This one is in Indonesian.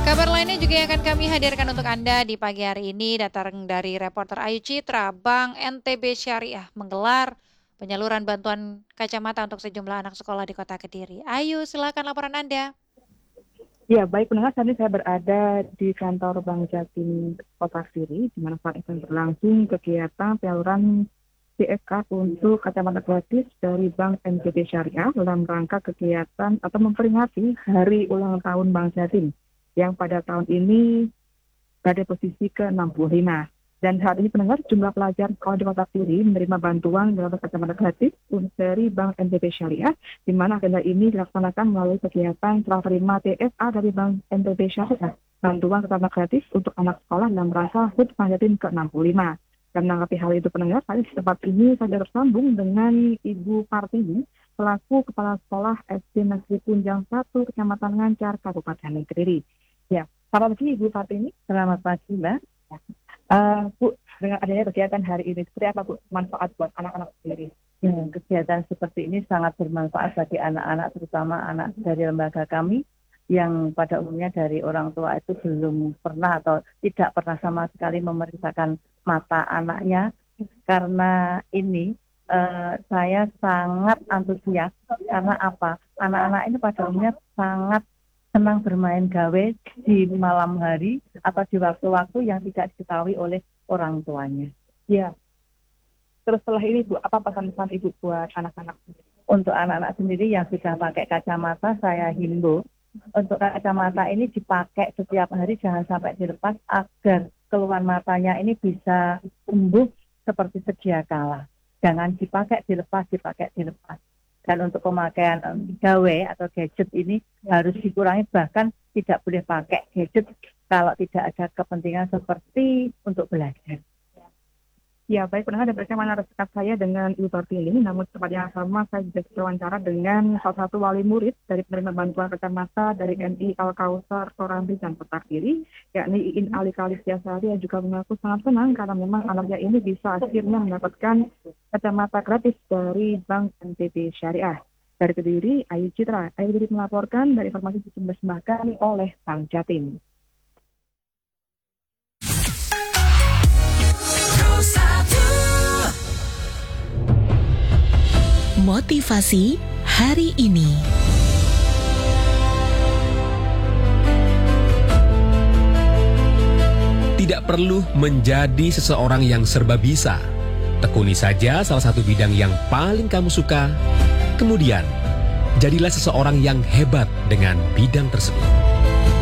Kabar lainnya juga yang akan kami hadirkan untuk Anda di pagi hari ini datang dari reporter Ayu Citra. Bank NTB Syariah menggelar penyaluran bantuan kacamata untuk sejumlah anak sekolah di Kota Kediri. Ayu, silakan laporan Anda. Ya, baik pendengar, saat ini saya berada di kantor Bank Jatim Kota Kediri, di mana saat ini berlangsung kegiatan penyaluran CFK untuk kacamata gratis dari Bank NTB Syariah dalam rangka kegiatan atau memperingati Hari Ulang Tahun Bank Jatim yang pada tahun ini pada posisi ke-65. Dan saat ini pendengar, jumlah pelajar sekolah di Kota Kediri menerima bantuan dalam kacamata gratis dari Bank NTB Syariah, di mana agenda ini dilaksanakan melalui kegiatan serah terima TFA dari Bank NTB Syariah, bantuan kacamata gratis untuk anak sekolah dalam rangka HUT Bank Jatim ke-65. Dan menanggapi hal itu pendengar, tadi di tempat ini saya tersambung dengan Ibu Partini, selaku Kepala Sekolah SD Negeri Punjang 1, Kecamatan Ngancar, Kabupaten Kediri. Ya, selamat pagi Ibu Partini. Selamat pagi, Mbak. Bu, dengan adanya kegiatan hari ini, seperti apa Bu manfaat buat anak-anak sendiri? Kegiatan seperti ini sangat bermanfaat bagi anak-anak, terutama anak dari lembaga kami yang pada umumnya dari orang tua itu belum pernah atau tidak pernah sama sekali memeriksakan mata anaknya. Karena ini saya sangat antusias karena apa? Anak-anak ini pada umumnya sangat senang bermain gawe di malam hari atau di waktu-waktu yang tidak diketahui oleh orang tuanya. Ya. Terus setelah ini Bu, apa pesan-pesan Ibu buat anak-anak sendiri? Untuk anak-anak sendiri yang sudah pakai kacamata, saya himbau untuk kacamata ini dipakai setiap hari, jangan sampai dilepas agar keluhan matanya ini bisa tumbuh seperti sedia kala. Jangan dipakai dilepas. Dan untuk pemakaian gawe atau gadget ini harus dikurangi, bahkan tidak boleh pakai gadget kalau tidak ada kepentingan seperti untuk belajar. Ya, baik pendengar, dan bagaimana rekan saya dengan Ibu Partini, namun tempat yang sama saya juga diwawancara dengan salah satu wali murid dari penerima bantuan kacamata dari NI Al-Kausar Korambi dan Kota Kediri, yakni Iin Ali Kalistiasari, yang juga mengaku sangat senang karena memang anaknya ini bisa akhirnya mendapatkan kacamata gratis dari Bank NTB Syariah. Dari Kediri, Ayu Citra. Ayu Kediri melaporkan dari informasi dipersembahkan oleh Bank Jatim. Motivasi hari ini. Tidak perlu menjadi seseorang yang serba bisa. Tekuni saja salah satu bidang yang paling kamu suka. Kemudian, jadilah seseorang yang hebat dengan bidang tersebut.